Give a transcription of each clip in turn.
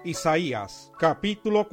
Isaías, capítulo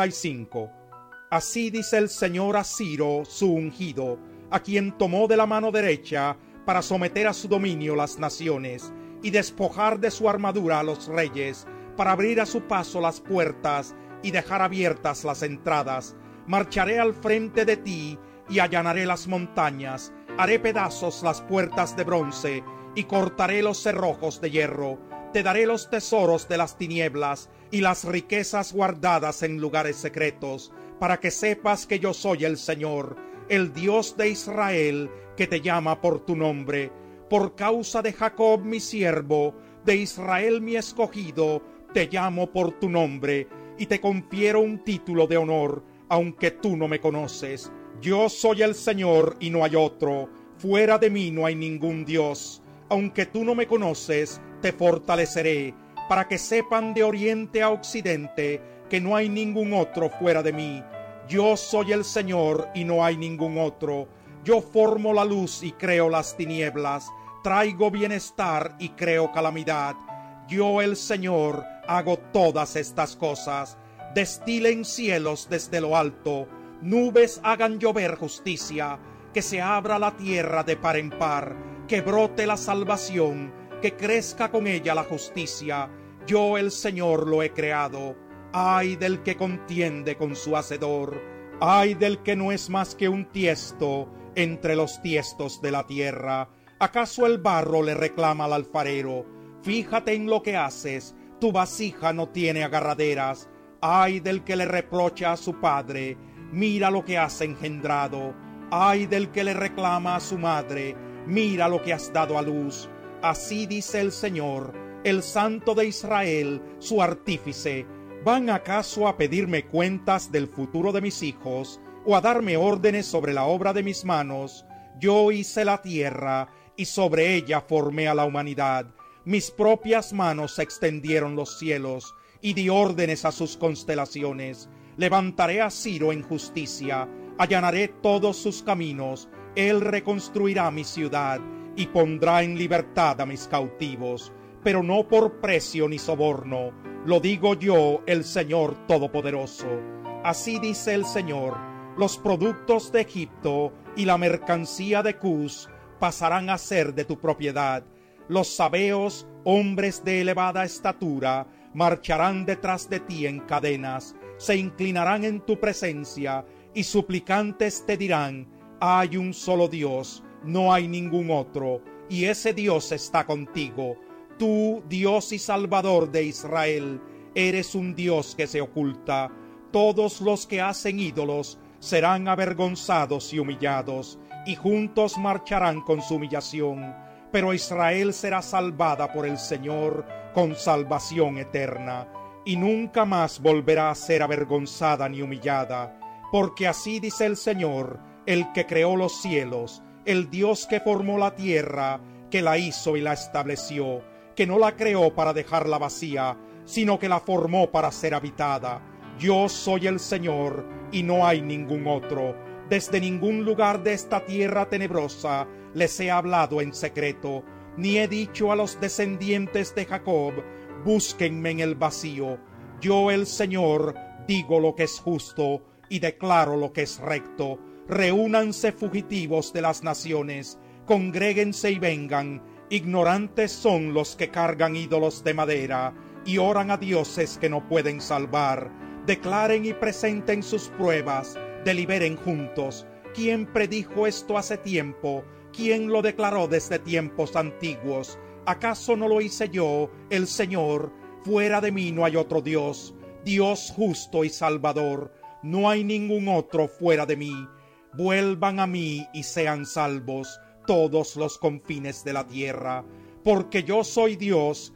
45. Así dice el Señor a Ciro, su ungido, a quien tomó de la mano derecha para someter a su dominio las naciones y despojar de su armadura a los reyes, para abrir a su paso las puertas y dejar abiertas las entradas. Marcharé al frente de ti y allanaré las montañas, haré pedazos las puertas de bronce y cortaré los cerrojos de hierro. Te daré los tesoros de las tinieblas y las riquezas guardadas en lugares secretos, para que sepas que yo soy el Señor, el Dios de Israel, que te llama por tu nombre. Por causa de Jacob mi siervo, de Israel mi escogido, te llamo por tu nombre, y te confiero un título de honor, aunque tú no me conoces. Yo soy el Señor y no hay otro, fuera de mí no hay ningún Dios. Aunque tú no me conoces, te fortaleceré, para que sepan de oriente a occidente que no hay ningún otro fuera de mí. Yo soy el Señor y no hay ningún otro. Yo formo la luz y creo las tinieblas, traigo bienestar y creo calamidad. Yo, el Señor, hago todas estas cosas. Destilen cielos desde lo alto, nubes hagan llover justicia, que se abra la tierra de par en par, que brote la salvación, que crezca con ella la justicia. Yo, el Señor, lo he creado. Ay del que contiende con su hacedor, ay del que no es más que un tiesto entre los tiestos de la tierra. ¿Acaso el barro le reclama al alfarero? Fíjate en lo que haces, tu vasija no tiene agarraderas. Ay del que le reprocha a su padre, mira lo que has engendrado. Ay del que le reclama a su madre, mira lo que has dado a luz. Así dice el Señor, el Santo de Israel, su artífice. ¿Van acaso a pedirme cuentas del futuro de mis hijos, o a darme órdenes sobre la obra de mis manos? Yo hice la tierra, y sobre ella formé a la humanidad. Mis propias manos extendieron los cielos, y di órdenes a sus constelaciones. Levantaré a Ciro en justicia, allanaré todos sus caminos. Él reconstruirá mi ciudad, y pondrá en libertad a mis cautivos, pero no por precio ni soborno. Lo digo yo, el Señor Todopoderoso. Así dice el Señor: los productos de Egipto y la mercancía de Cus pasarán a ser de tu propiedad. Los sabeos, hombres de elevada estatura, marcharán detrás de ti en cadenas, se inclinarán en tu presencia, y suplicantes te dirán: hay un solo Dios, no hay ningún otro, y ese Dios está contigo. Tú, Dios y Salvador de Israel, eres un Dios que se oculta. Todos los que hacen ídolos serán avergonzados y humillados, y juntos marcharán con su humillación. Pero Israel será salvada por el Señor con salvación eterna, y nunca más volverá a ser avergonzada ni humillada. Porque así dice el Señor, el que creó los cielos, el Dios que formó la tierra, que la hizo y la estableció, que no la creó para dejarla vacía, sino que la formó para ser habitada. Yo soy el Señor, y no hay ningún otro. Desde ningún lugar de esta tierra tenebrosa les he hablado en secreto, ni he dicho a los descendientes de Jacob: búsquenme en el vacío. Yo, el Señor, digo lo que es justo, y declaro lo que es recto. Reúnanse fugitivos de las naciones, congréguense y vengan. Ignorantes son los que cargan ídolos de madera y oran a dioses que no pueden salvar. Declaren y presenten sus pruebas, deliberen juntos. ¿Quién predijo esto hace tiempo? ¿Quién lo declaró desde tiempos antiguos? ¿Acaso no lo hice yo, el Señor? Fuera de mí no hay otro Dios, Dios justo y salvador. No hay ningún otro fuera de mí. Vuelvan a mí y sean salvos todos los confines de la tierra, porque yo soy Dios